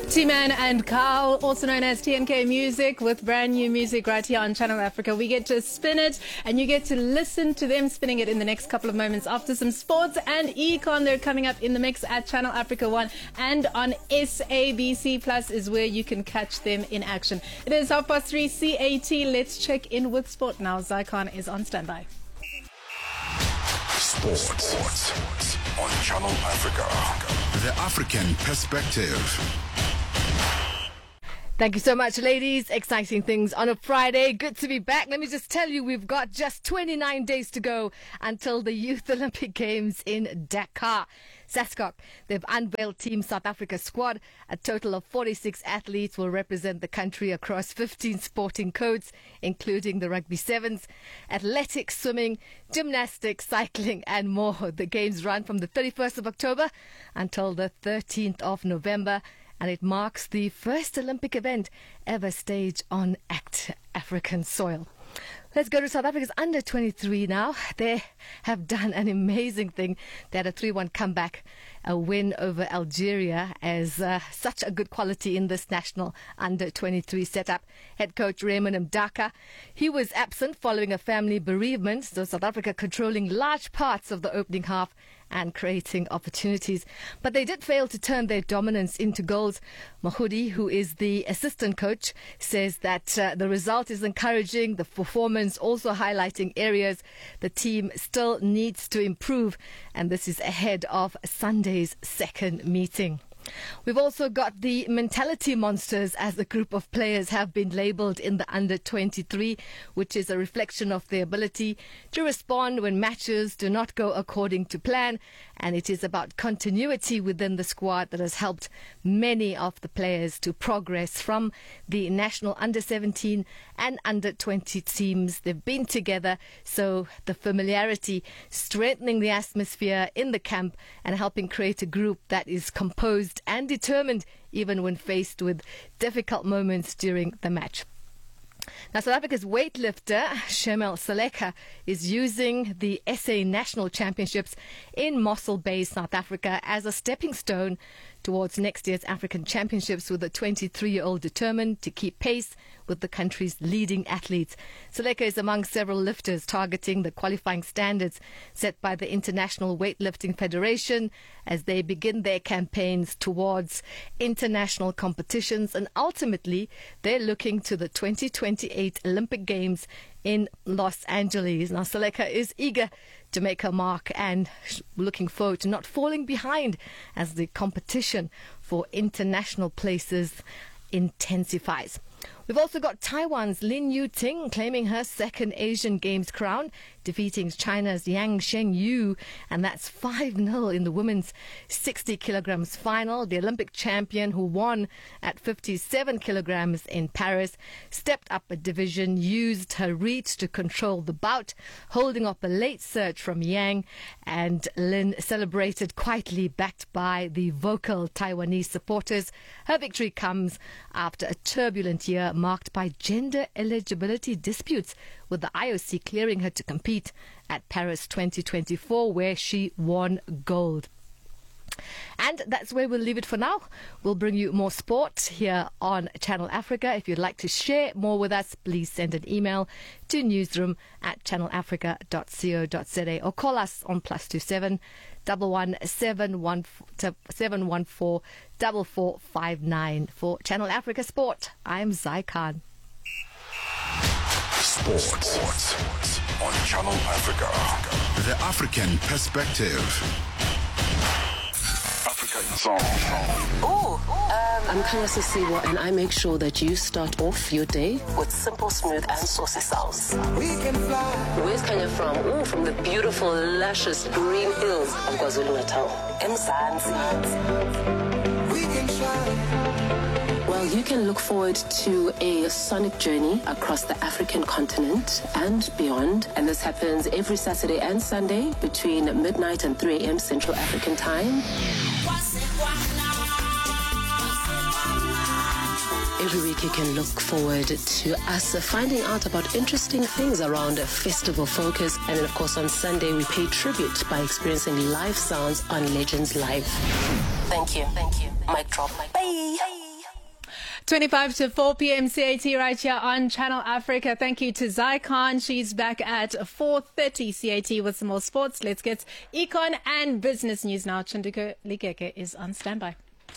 T-Man and Carl, also known as TNK Music, with brand new music right here on Channel Africa. We get to spin it and you get to listen to them spinning it in the next couple of moments after some sports and econ. They're coming up in the mix at Channel Africa 1 and on SABC Plus is where you can catch them in action. It is 3:30 CAT. Let's check in with sport now. Zycon is on standby. Sports on Channel Africa. The African perspective. Thank you so much, ladies. Exciting things on a Friday. Good to be back. Let me just tell you, we've got just 29 days to go until the Youth Olympic Games in Dakar. SASCOC, they've unveiled Team South Africa squad. A total of 46 athletes will represent the country across 15 sporting codes, including the rugby sevens, athletics, swimming, gymnastics, cycling, and more. The games run from the 31st of October until the 13th of November. And it marks the first Olympic event ever staged on African soil. Let's go to South Africa's under-23 now. They have done an amazing thing. They had a 3-1 comeback, a win over Algeria, as such a good quality in this national under-23 setup. Head coach Raymond Mdaka, he was absent following a family bereavement, so South Africa controlling large parts of the opening half and creating opportunities. But they did fail to turn their dominance into goals. Mahudi, who is the assistant coach, says that the result is encouraging, the performance also highlighting areas the team still needs to improve, and this is ahead of Sunday's second meeting. We've also got the mentality monsters, as a group of players have been labelled in the under-23, which is a reflection of their ability to respond when matches do not go according to plan. And it is about continuity within the squad that has helped many of the players to progress from the national under-17 and under-20 teams. They've been together, so the familiarity strengthening the atmosphere in the camp and helping create a group that is composed and determined even when faced with difficult moments during the match. Now, South Africa's weightlifter Shamel Saleka is using the SA National Championships in Mossel Bay, South Africa, as a stepping stone towards next year's African Championships, with a 23-year-old determined to keep pace with the country's leading athletes. Saleka is among several lifters targeting the qualifying standards set by the International Weightlifting Federation as they begin their campaigns towards international competitions, and ultimately they're looking to the 2028 Olympic Games in Los Angeles. Now, Saleka is eager to make her mark and looking forward to not falling behind as the competition for international places intensifies. We've also got Taiwan's Lin Yuting claiming her second Asian Games crown, defeating China's Yang Shengyu, and that's 5-0 in the women's 60 kilograms final. The Olympic champion, who won at 57 kilograms in Paris, stepped up a division, used her reach to control the bout, holding up a late surge from Yang, and Lin celebrated quietly, backed by the vocal Taiwanese supporters. Her victory comes after a turbulent year marked by gender eligibility disputes, with the IOC clearing her to compete at Paris 2024, where she won gold. And that's where we'll leave it for now. We'll bring you more sport here on Channel Africa. If you'd like to share more with us, please send an email to newsroom@channelafrica.co.za or call us on +27 11 714 4459. For Channel Africa Sport, I'm Zycon. Sports on Channel Africa. The African perspective. Africa in Song. I'm Karasa Siwa, and I make sure that you start off your day with simple, smooth, and saucy sounds. We can fly. Where's Kenya from? From the beautiful, luscious green hills of KwaZulu-Natal. Mzansi. We can shine. Well, you can look forward to a sonic journey across the African continent and beyond. And this happens every Saturday and Sunday between midnight and 3 a.m. Central African Time. Every week you can look forward to us finding out about interesting things around festival focus. And then, of course, on Sunday we pay tribute by experiencing live sounds on Legends Live. Thank you. Mic drop. Bye. 25 to 4 p.m. CAT right here on Channel Africa. Thank you to Zycon. She's back at 4:30 CAT with some more sports. Let's get econ and business news now. Chanduko Ligeke is on standby.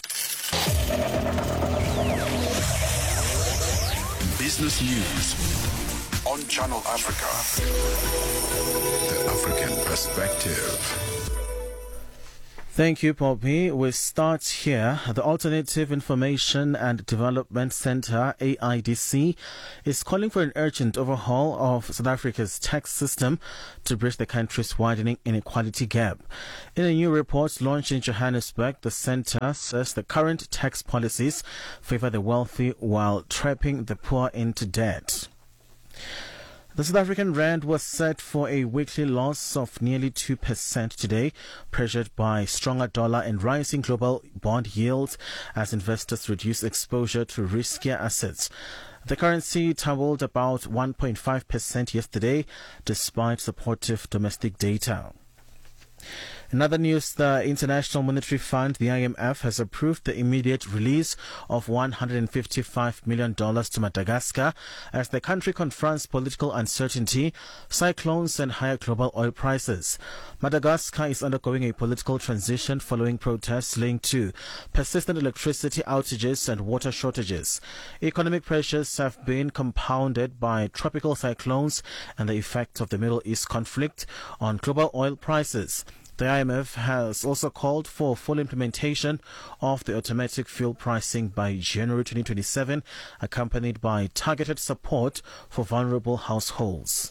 Business news on Channel Africa. The African perspective. Thank you, Poppy. We start here. The Alternative Information and Development Center, AIDC, is calling for an urgent overhaul of South Africa's tax system to bridge the country's widening inequality gap. In a new report launched in Johannesburg, the center says the current tax policies favor the wealthy while trapping the poor into debt. The South African rand was set for a weekly loss of nearly 2% today, pressured by stronger dollar and rising global bond yields as investors reduce exposure to riskier assets. The currency tumbled about 1.5% yesterday, despite supportive domestic data. In other news, the International Monetary Fund, the IMF, has approved the immediate release of $155 million to Madagascar as the country confronts political uncertainty, cyclones and higher global oil prices. Madagascar is undergoing a political transition following protests linked to persistent electricity outages and water shortages. Economic pressures have been compounded by tropical cyclones and the effects of the Middle East conflict on global oil prices. The IMF has also called for full implementation of the automatic fuel pricing by January 2027, accompanied by targeted support for vulnerable households.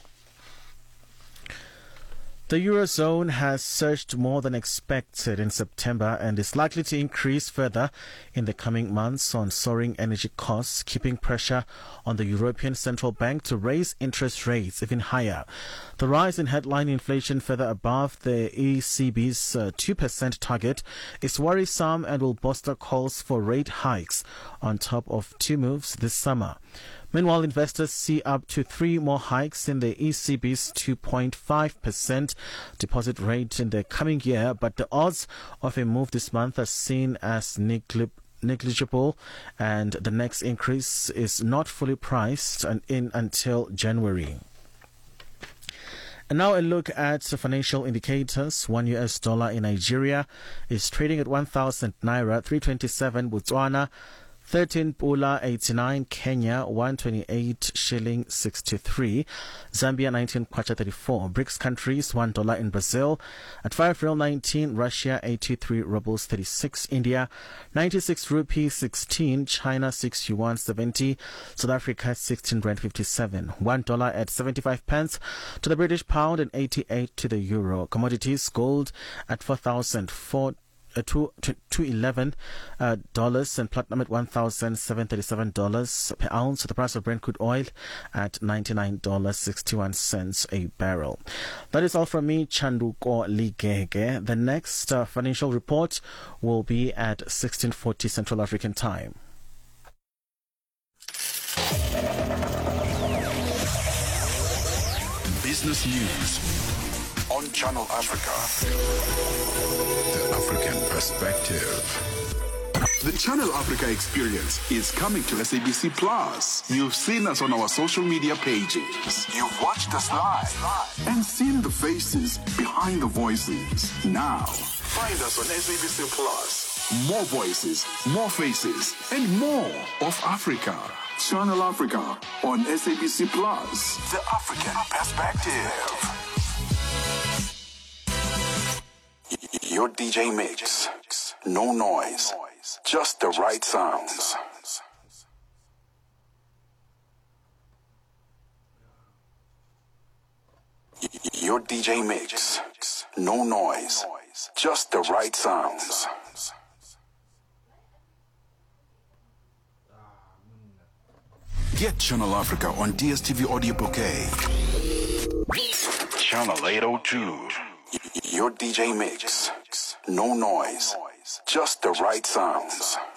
The Eurozone has surged more than expected in September and is likely to increase further in the coming months on soaring energy costs, keeping pressure on the European Central Bank to raise interest rates even higher. The rise in headline inflation further above the ECB's 2% target is worrisome and will bolster calls for rate hikes on top of two moves this summer. Meanwhile, investors see up to 3 more hikes in the ECB's 2.5% deposit rate in the coming year, but the odds of a move this month are seen as negligible, and the next increase is not fully priced until January. And now a look at the financial indicators. $1 in Nigeria is trading at 1,000 naira, 327 Botswana, 13 Pula 89, Kenya 128 shilling 63, Zambia 19 kwacha 34, BRICS countries $1 in Brazil at 5 real 19, Russia 83 rubles 36, India 96 rupees 16, China 6 yuan 70, South Africa 16 rand 57, $1 at 75 pence to the British pound and 88 to the euro. Commodities: gold at $4,211 and platinum at $1,737 per ounce. The price of Brent crude oil at $99.61 a barrel. That is all from me, Chanduko Ligeke. The next financial report will be at 16:40 Central African Time. Business news on Channel Africa. The African perspective. The Channel Africa experience is coming to SABC Plus. You've seen us on our social media pages. You've watched us live and seen the faces behind the voices. Now, find us on SABC Plus. More voices, more faces, and more of Africa. Channel Africa on SABC Plus. The African perspective. Your DJ mix. No noise. Just the right sounds. Your DJ mix. No noise. Just the right sounds. Get Channel Africa on DSTV Audio Bouquet. Channel 802. Your DJ mix. No noise. Just the right sounds.